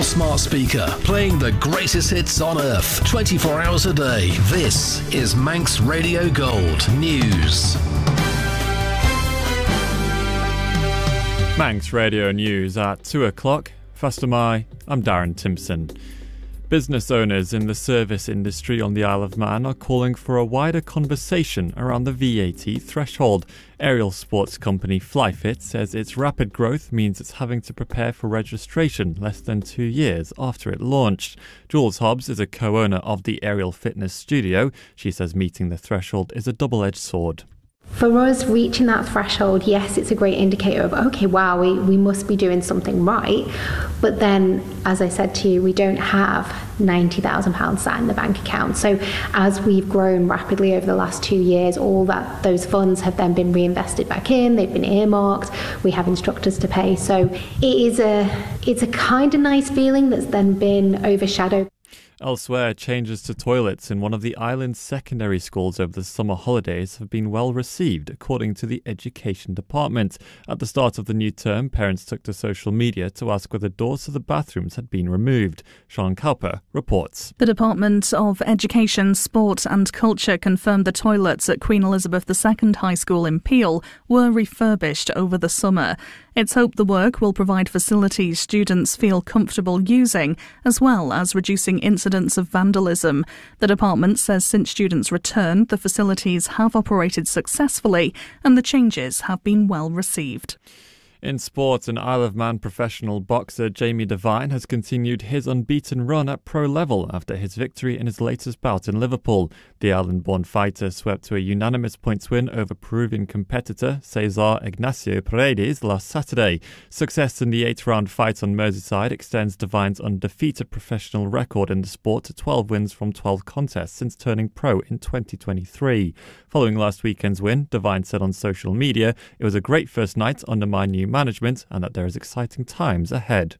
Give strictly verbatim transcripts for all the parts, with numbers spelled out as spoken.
your smart speaker, playing the greatest hits on earth, twenty-four hours a day. This is Manx Radio Gold News. Manx Radio News at two o'clock. Faster my, I'm Darren Timpson. Business owners in the service industry on the Isle of Man are calling for a wider conversation around the V A T threshold. Aerial sports company Flyfit says its rapid growth means it's having to prepare for registration less than two years after it launched. Jules Hobbs is a co-owner of the Aerial Fitness Studio. She says meeting the threshold is a double-edged sword. For us, reaching that threshold, yes, it's a great indicator of, okay, wow, we, we must be doing something right. But then, as I said to you, we don't have ninety thousand pounds sat in the bank account. So as we've grown rapidly over the last two years, all that those funds have then been reinvested back in, they've been earmarked, we have instructors to pay. So it is a, it's a kind of nice feeling that's then been overshadowed. Elsewhere, changes to toilets in one of the island's secondary schools over the summer holidays have been well received, according to the Education Department. At the start of the new term, parents took to social media to ask whether doors to the bathrooms had been removed. Sean Cowper reports. The Department of Education, Sport and Culture confirmed the toilets at Queen Elizabeth the Second High School in Peel were refurbished over the summer. It's hoped the work will provide facilities students feel comfortable using, as well as reducing incidents of vandalism. The department says since students returned, the facilities have operated successfully and the changes have been well received. In sport, an Isle of Man professional boxer Jamie Devine has continued his unbeaten run at pro level after his victory in his latest bout in Liverpool. The island-born fighter swept to a unanimous points win over Peruvian competitor Cesar Ignacio Paredes last Saturday. Success in the eight-round fight on Merseyside extends Devine's undefeated professional record in the sport to twelve wins from twelve contests since turning pro in twenty twenty-three. Following last weekend's win, Devine said on social media, "It was a great first night under my new management and that there is exciting times ahead."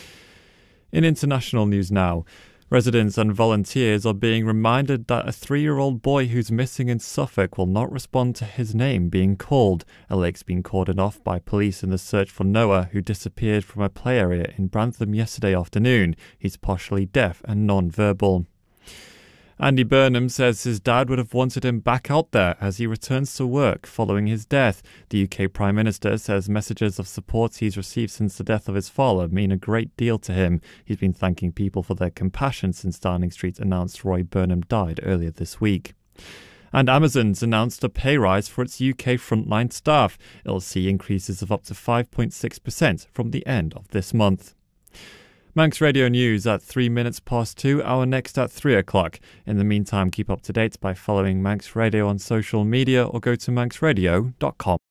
In international news now, residents and volunteers are being reminded that a three-year-old boy who's missing in Suffolk will not respond to his name being called. A lake's been cordoned off by police in the search for Noah, who disappeared from a play area in Brantham yesterday afternoon. He's partially deaf and non-verbal. Andy Burnham says his dad would have wanted him back out there as he returns to work following his death. The U K Prime Minister says messages of support he's received since the death of his father mean a great deal to him. He's been thanking people for their compassion since Downing Street announced Roy Burnham died earlier this week. And Amazon's announced a pay rise for its U K frontline staff. It'll see increases of up to five point six percent from the end of this month. Manx Radio News at three minutes past two, our next at three o'clock. In the meantime, keep up to date by following Manx Radio on social media or go to manx radio dot com.